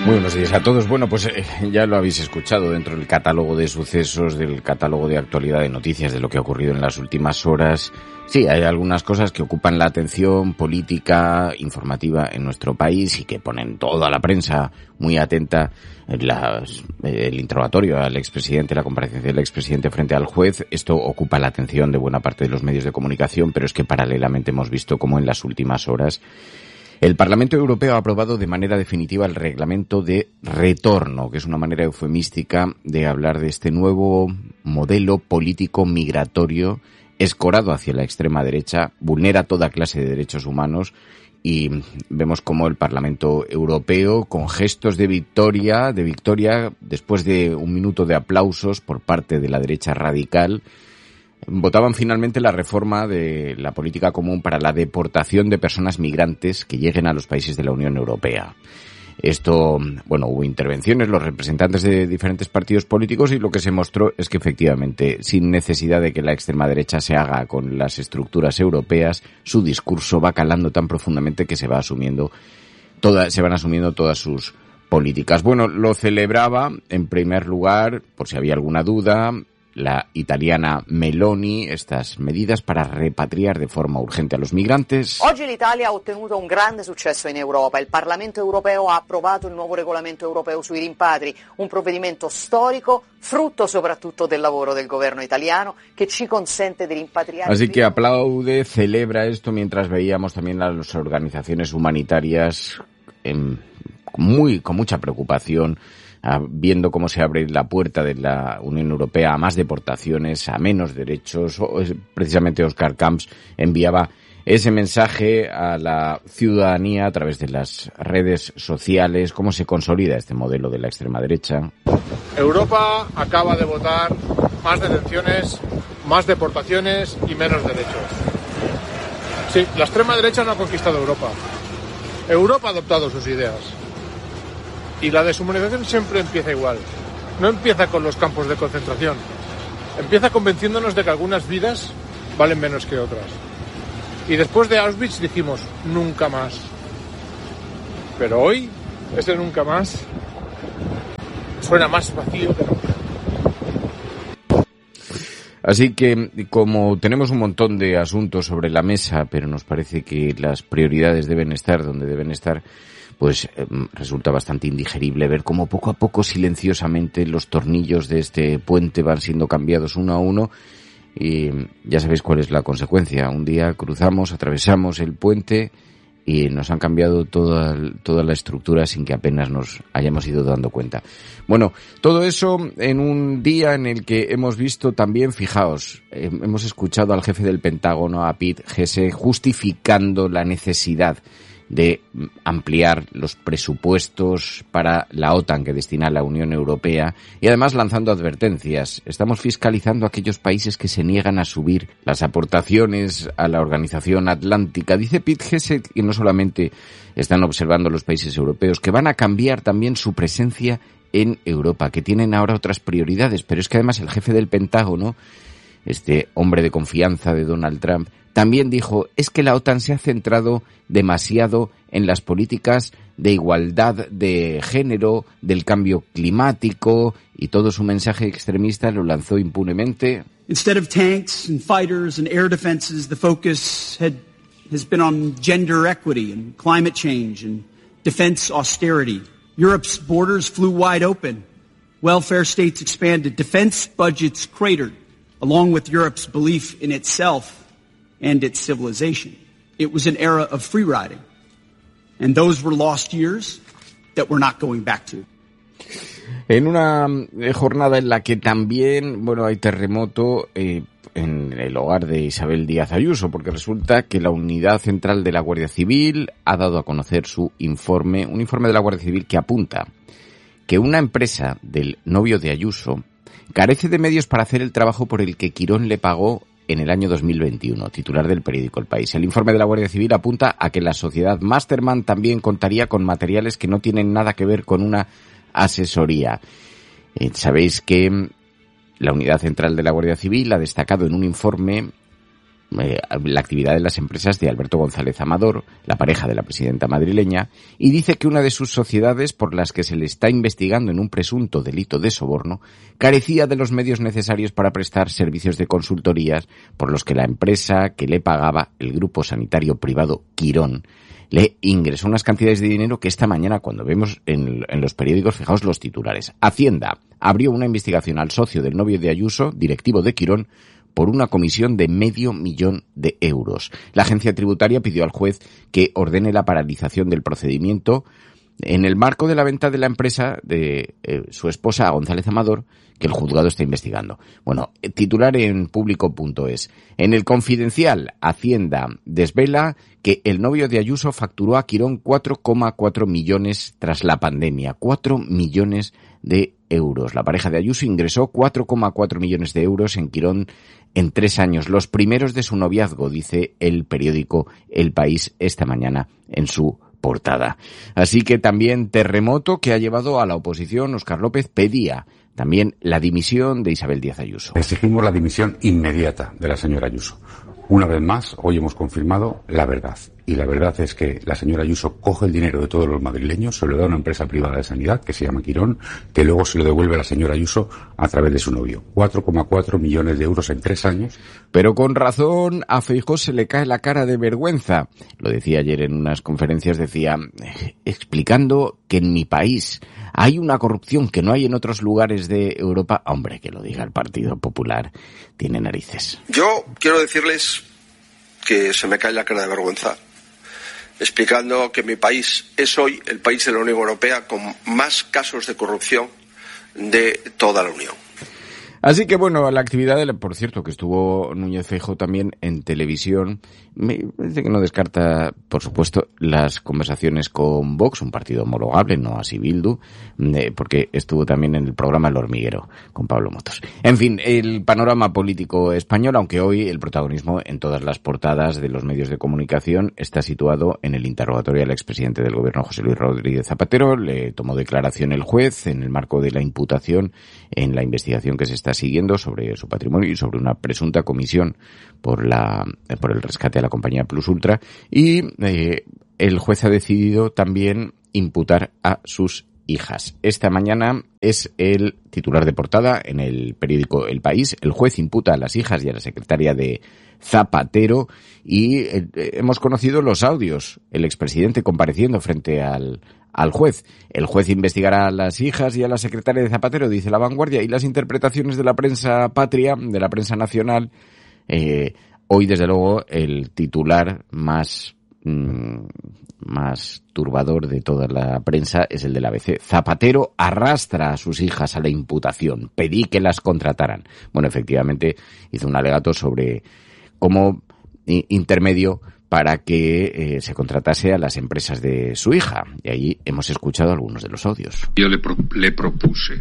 Muy buenos días a todos. Bueno, pues ya lo habéis escuchado dentro del catálogo de sucesos, del catálogo de actualidad de noticias, de lo que ha ocurrido en las últimas horas. Sí, hay algunas cosas que ocupan la atención política, informativa en nuestro país y que ponen toda la prensa muy atenta. El interrogatorio al expresidente, la comparecencia del expresidente frente al juez, esto ocupa la atención de buena parte de los medios de comunicación, pero es que paralelamente hemos visto cómo en las últimas horas el Parlamento Europeo ha aprobado de manera definitiva el reglamento de retorno, que es una manera eufemística de hablar de este nuevo modelo político migratorio escorado hacia la extrema derecha, vulnera toda clase de derechos humanos y vemos cómo el Parlamento Europeo, con gestos de victoria, después de un minuto de aplausos por parte de la derecha radical, votaban finalmente la reforma de la política común para la deportación de personas migrantes que lleguen a los países de la Unión Europea. Esto, bueno, hubo intervenciones, los representantes de diferentes partidos políticos, y lo que se mostró es que efectivamente, sin necesidad de que la extrema derecha se haga con las estructuras europeas, su discurso va calando tan profundamente que se van asumiendo todas sus políticas. Bueno, lo celebraba, en primer lugar, por si había alguna duda, la italiana Meloni, estas medidas para repatriar de forma urgente a los migrantes. Oggi l'Italia ha ottenuto un grande successo in Europa. Il Parlamento europeo ha approvato il nuovo regolamento europeo sui rimpatri, un provvedimento storico, frutto soprattutto del lavoro del governo italiano, che ci consente di rimpatriare. Así que aplaude, celebra esto, mientras veíamos también a las organizaciones humanitarias con mucha preocupación, viendo cómo se abre la puerta de la Unión Europea a más deportaciones, a menos derechos. Precisamente Oscar Camps enviaba ese mensaje a la ciudadanía a través de las redes sociales, cómo se consolida este modelo de la extrema derecha. Europa acaba de votar más detenciones, más deportaciones y menos derechos. Sí, la extrema derecha no ha conquistado Europa. Europa ha adoptado sus ideas. Y la deshumanización siempre empieza igual. No empieza con los campos de concentración. Empieza convenciéndonos de que algunas vidas valen menos que otras. Y después de Auschwitz dijimos, nunca más. Pero hoy, ese nunca más suena más vacío que nunca. Así que, como tenemos un montón de asuntos sobre la mesa, pero nos parece que las prioridades deben estar donde deben estar, pues resulta bastante indigerible ver cómo poco a poco, silenciosamente, los tornillos de este puente van siendo cambiados uno a uno, y ya sabéis cuál es la consecuencia. Un día atravesamos el puente y nos han cambiado toda la estructura sin que apenas nos hayamos ido dando cuenta. Bueno, todo eso en un día en el que hemos visto también, fijaos, hemos escuchado al jefe del Pentágono, a Pete Hegseth, justificando la necesidad de ampliar los presupuestos para la OTAN que destina la Unión Europea, y además lanzando advertencias. Estamos fiscalizando a aquellos países que se niegan a subir las aportaciones a la Organización Atlántica. Dice Pete Hegseth que no solamente están observando los países europeos, que van a cambiar también su presencia en Europa, que tienen ahora otras prioridades, pero es que además el jefe del Pentágono, este hombre de confianza de Donald Trump, también dijo, es que la OTAN se ha centrado demasiado en las políticas de igualdad de género, del cambio climático, y todo su mensaje extremista lo lanzó impunemente. Instead of tanks and fighters and air defenses, the focus has been on gender equity and climate change and defense austerity. Europe's borders flew wide open. Welfare states expanded. Defense budgets cratered, along with Europe's belief in itself and its civilization. It was an era of free riding. And those were lost years that we're not going back to. En una jornada en la que también, hay terremoto en el hogar de Isabel Díaz Ayuso, porque resulta que la Unidad Central de la Guardia Civil ha dado a conocer su informe, un informe de la Guardia Civil que apunta que una empresa del novio de Ayuso carece de medios para hacer el trabajo por el que Quirón le pagó en el año 2021, titular del periódico El País. El informe de la Guardia Civil apunta a que la sociedad Masterman también contaría con materiales que no tienen nada que ver con una asesoría. Sabéis que la Unidad Central de la Guardia Civil ha destacado en un informe la actividad de las empresas de Alberto González Amador, la pareja de la presidenta madrileña, y dice que una de sus sociedades, por las que se le está investigando en un presunto delito de soborno, carecía de los medios necesarios para prestar servicios de consultorías, por los que la empresa que le pagaba, el grupo sanitario privado Quirón, le ingresó unas cantidades de dinero que esta mañana, cuando vemos en los periódicos, fijaos los titulares. Hacienda abrió una investigación al socio del novio de Ayuso, directivo de Quirón, por una comisión de €500.000. La agencia tributaria pidió al juez que ordene la paralización del procedimiento en el marco de la venta de la empresa de su esposa a González Amador, que el juzgado está investigando. Bueno, titular en público.es. En el Confidencial, Hacienda desvela que el novio de Ayuso facturó a Quirón 4,4 millones tras la pandemia. 4 millones de euros. La pareja de Ayuso ingresó 4,4 millones de euros en Quirón en 3 años, los primeros de su noviazgo, dice el periódico El País esta mañana en su portada. Así que también terremoto que ha llevado a la oposición. Óscar López pedía también la dimisión de Isabel Díaz Ayuso. Exigimos la dimisión inmediata de la señora Ayuso. Una vez más, hoy hemos confirmado la verdad. Y la verdad es que la señora Ayuso coge el dinero de todos los madrileños, se lo da a una empresa privada de sanidad que se llama Quirón, que luego se lo devuelve a la señora Ayuso a través de su novio. 4,4 millones de euros en 3 años. Pero con razón a Feijóo se le cae la cara de vergüenza. Lo decía ayer en unas conferencias, decía, explicando que en mi país hay una corrupción que no hay en otros lugares de Europa. Hombre, que lo diga el Partido Popular, tiene narices. Yo quiero decirles que se me cae la cara de vergüenza explicando que mi país es hoy el país de la Unión Europea con más casos de corrupción de toda la Unión. Así que bueno, la actividad, por cierto, que estuvo Núñez Feijóo también en televisión, me parece que no descarta, por supuesto, las conversaciones con Vox, un partido homologable, no así Bildu, porque estuvo también en el programa El Hormiguero con Pablo Motos. En fin, el panorama político español, aunque hoy el protagonismo en todas las portadas de los medios de comunicación está situado en el interrogatorio al expresidente del gobierno, José Luis Rodríguez Zapatero. Le tomó declaración el juez en el marco de la imputación en la investigación que se está siguiendo sobre su patrimonio y sobre una presunta comisión por el rescate a la compañía Plus Ultra, y el juez ha decidido también imputar a sus hijas. Esta mañana es el titular de portada en el periódico El País. El juez imputa a las hijas y a la secretaria de Zapatero, y hemos conocido los audios, el expresidente compareciendo frente al juez. El juez investigará a las hijas y a la secretaria de Zapatero, dice La Vanguardia, y las interpretaciones de la prensa patria, de la prensa nacional. Hoy, desde luego, el titular más turbador de toda la prensa es el del ABC. Zapatero arrastra a sus hijas a la imputación. Pedí que las contrataran. Bueno, efectivamente, hizo un alegato sobre cómo intermedio para que se contratase a las empresas de su hija. Y ahí hemos escuchado algunos de los audios. Yo le propuse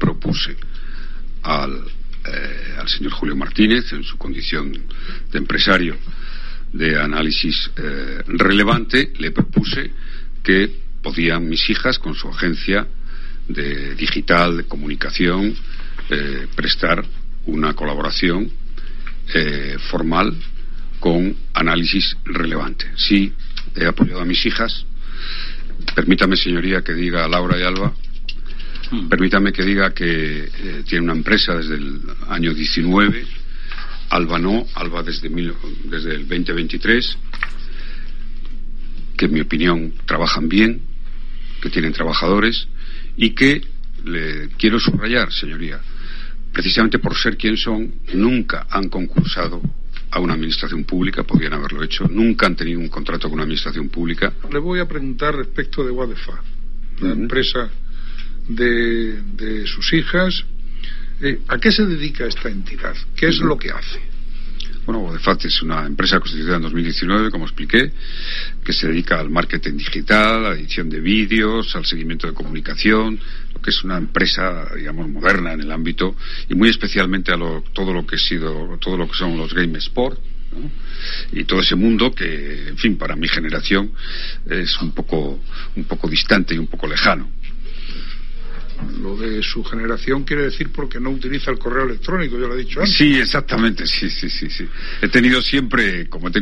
al señor Julio Martínez, en su condición de empresario de análisis relevante, le propuse que podían mis hijas, con su agencia de digital, de comunicación, prestar una colaboración formal con análisis relevante. Sí, he apoyado a mis hijas. Permítame, señoría, que diga a Laura y Alba, permítame que diga que tiene una empresa desde el año 19, Alba no, Alba desde el 2023, que en mi opinión trabajan bien, que tienen trabajadores, y que le quiero subrayar, señoría, precisamente por ser quien son, nunca han concursado a una administración pública, podían haberlo hecho, nunca han tenido un contrato con una administración pública. Le voy a preguntar respecto de Wadefar, la empresa de sus hijas. ¿A qué se dedica esta entidad? ¿Qué es lo que hace? Bueno, Wadefat es una empresa constituida en 2019, como expliqué, que se dedica al marketing digital, a la edición de vídeos, al seguimiento de comunicación, lo que es una empresa, digamos, moderna en el ámbito, y muy especialmente a todo lo que son los game sport, ¿no? Y todo ese mundo que, en fin, para mi generación es un poco distante y un poco lejano. Lo de su generación quiere decir porque no utiliza el correo electrónico, ya lo he dicho antes. Sí, exactamente, sí. He tenido siempre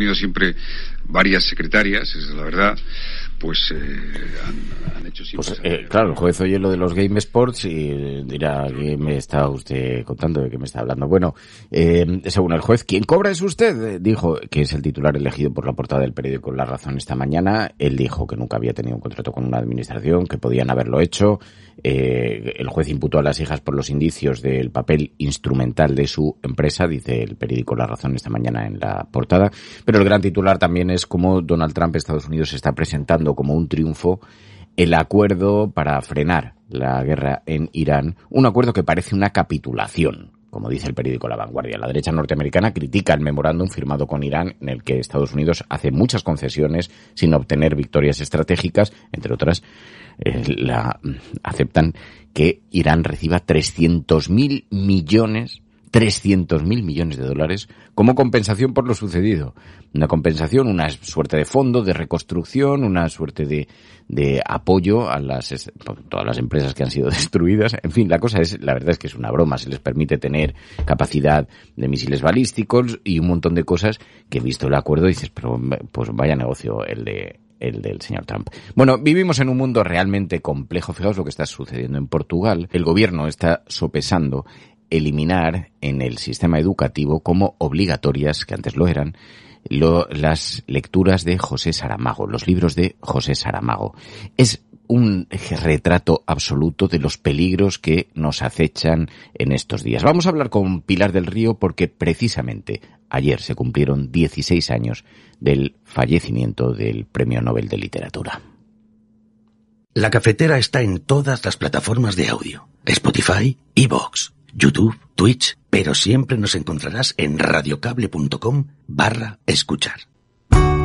varias secretarias, esa es la verdad, pues han hecho siempre... Pues, claro, el juez oye lo de los Game Sports y dirá, ¿qué me está usted contando? ¿De qué me está hablando? Bueno, según el juez, ¿quién cobra es usted? Dijo que es el titular elegido por la portada del periódico La Razón esta mañana. Él dijo que nunca había tenido un contrato con una administración, que podían haberlo hecho. El juez imputó a las hijas por los indicios del papel instrumental de su empresa, dice el periódico La Razón esta mañana en la portada. Pero el gran titular también es cómo Donald Trump, Estados Unidos, está presentando como un triunfo el acuerdo para frenar la guerra en Irán, un acuerdo que parece una capitulación, como dice el periódico La Vanguardia. La derecha norteamericana critica el memorándum firmado con Irán, en el que Estados Unidos hace muchas concesiones sin obtener victorias estratégicas, entre otras, aceptan que Irán reciba 300.000 millones de dólares como compensación por lo sucedido. Una compensación, una suerte de fondo de reconstrucción, una suerte de apoyo a todas las empresas que han sido destruidas. En fin, la verdad es que es una broma. Se les permite tener capacidad de misiles balísticos y un montón de cosas que, visto el acuerdo, dices, pero pues vaya negocio el del señor Trump. Bueno, vivimos en un mundo realmente complejo. Fijaos lo que está sucediendo en Portugal. El gobierno está sopesando eliminar en el sistema educativo como obligatorias, que antes lo eran, las lecturas de José Saramago, los libros de José Saramago. Es un retrato absoluto de los peligros que nos acechan en estos días. Vamos a hablar con Pilar del Río porque precisamente ayer se cumplieron 16 años del fallecimiento del Premio Nobel de Literatura. La Cafetera está en todas las plataformas de audio: Spotify, iVoox, YouTube, Twitch, pero siempre nos encontrarás en radiocable.com/escuchar.